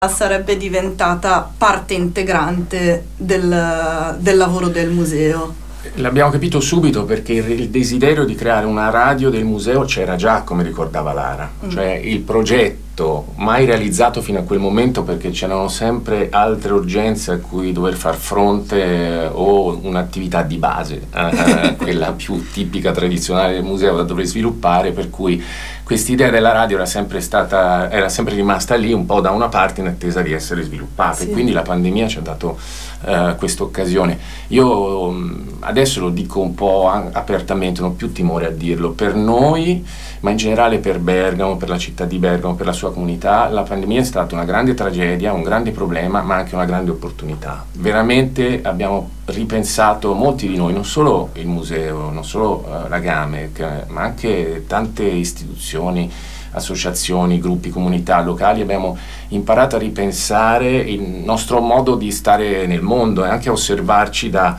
sarebbe diventata parte integrante del lavoro del museo. L'abbiamo capito subito perché il desiderio di creare una radio del museo c'era già, come ricordava Lara, cioè il progetto mai realizzato fino a quel momento, perché c'erano sempre altre urgenze a cui dover far fronte, o un'attività di base, quella più tipica, tradizionale del museo da dover sviluppare, per cui quest'idea della radio era sempre rimasta lì un po' da una parte in attesa di essere sviluppata, sì. E quindi la pandemia ci ha dato questa occasione. Io adesso lo dico un po' apertamente, non ho più timore a dirlo, per noi, ma in generale per Bergamo, per la città di Bergamo, per la sua comunità, la pandemia è stata una grande tragedia, un grande problema, ma anche una grande opportunità. Veramente abbiamo ripensato, molti di noi, non solo il museo, non solo la GAMEC, ma anche tante istituzioni, associazioni, gruppi, comunità locali, abbiamo imparato a ripensare il nostro modo di stare nel mondo e anche a osservarci da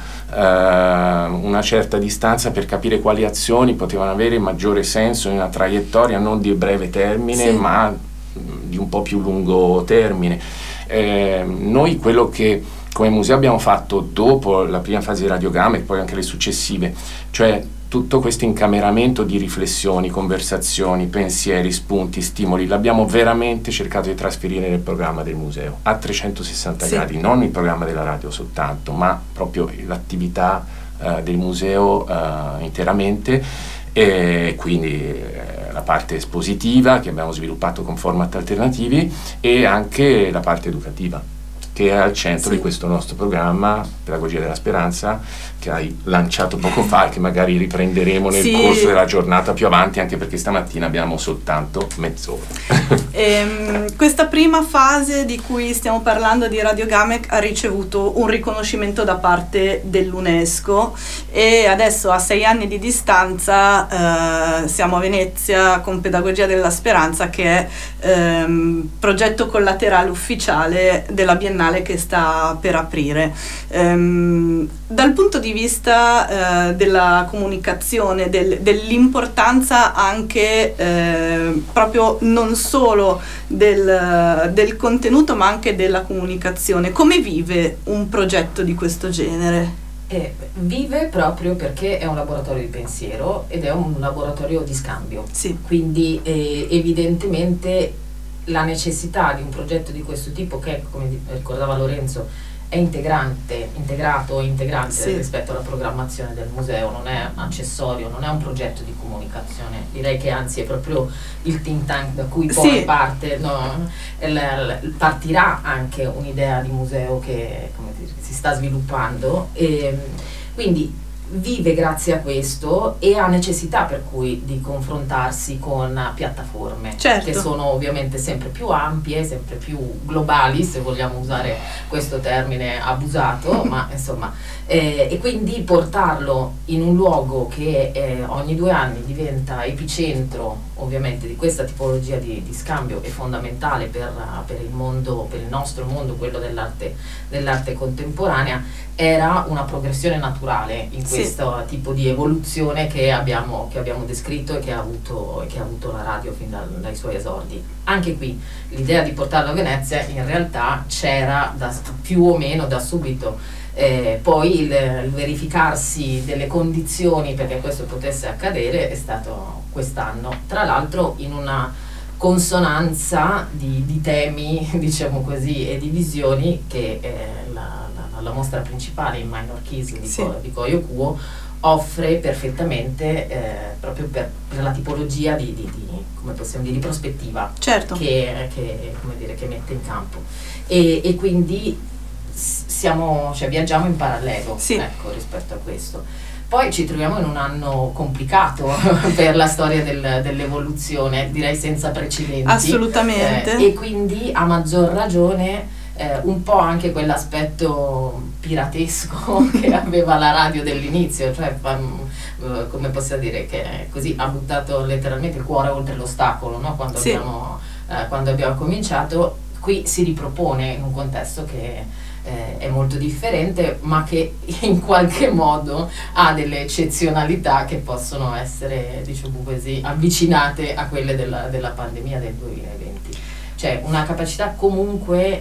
una certa distanza, per capire quali azioni potevano avere maggiore senso in una traiettoria non di breve termine, sì, ma di un po' più lungo termine. Noi quello che come museo abbiamo fatto dopo la prima fase di Radio GAMEC e poi anche le successive, cioè tutto questo incameramento di riflessioni, conversazioni, pensieri, spunti, stimoli, l'abbiamo veramente cercato di trasferire nel programma del museo a 360 sì, gradi, non il programma della radio soltanto, ma proprio l'attività del museo interamente, e quindi la parte espositiva che abbiamo sviluppato con format alternativi e anche la parte educativa, che è al centro sì, di questo nostro programma Pedagogia della Speranza, che hai lanciato poco fa e che magari riprenderemo nel sì, corso della giornata più avanti, anche perché stamattina abbiamo soltanto mezz'ora. Questa prima fase di cui stiamo parlando di Radio GAMEC ha ricevuto un riconoscimento da parte dell'UNESCO e adesso a 6 anni di distanza siamo a Venezia con Pedagogia della Speranza, che è progetto collaterale ufficiale della Biennale che sta per aprire. Dal punto di vista della comunicazione, dell'importanza anche proprio non solo del contenuto ma anche della comunicazione, come vive un progetto di questo genere? Vive proprio perché è un laboratorio di pensiero ed è un laboratorio di scambio, sì, quindi evidentemente la necessità di un progetto di questo tipo, che come ricordava Lorenzo è integrato sì, rispetto alla programmazione del museo, non è un accessorio, non è un progetto di comunicazione, direi che anzi è proprio il think tank da cui poi sì, parte, partirà anche un'idea di museo che si sta sviluppando, e quindi vive grazie a questo e ha necessità per cui di confrontarsi con piattaforme, certo, che sono ovviamente sempre più ampie, sempre più globali, se vogliamo usare questo termine abusato, ma insomma, e quindi portarlo in un luogo che ogni 2 anni diventa epicentro ovviamente di questa tipologia di scambio è fondamentale per il mondo, per il nostro mondo, quello dell'arte contemporanea. Era una progressione naturale in questo sì, tipo di evoluzione che abbiamo descritto e che ha avuto la radio fin dai suoi esordi. Anche qui l'idea di portarlo a Venezia in realtà c'era più o meno da subito. Poi il verificarsi delle condizioni perché questo potesse accadere è stato quest'anno, tra l'altro in una consonanza di temi, diciamo così, e di visioni che la mostra principale in Minor Keys di Koyo Kuo offre perfettamente, proprio per la tipologia come possiamo dire, di prospettiva, certo, che mette in campo, e quindi viaggiamo in parallelo, sì, ecco, rispetto a questo. Poi ci troviamo in un anno complicato per la storia dell'evoluzione, direi senza precedenti. Assolutamente. E quindi a maggior ragione un po' anche quell'aspetto piratesco che aveva la radio dell'inizio, cioè come posso dire, che così ha buttato letteralmente il cuore oltre l'ostacolo, no? Quando abbiamo cominciato. Qui si ripropone in un contesto che è molto differente, ma che in qualche modo ha delle eccezionalità che possono essere, diciamo così, avvicinate a quelle della pandemia del 2020. cioè una capacità comunque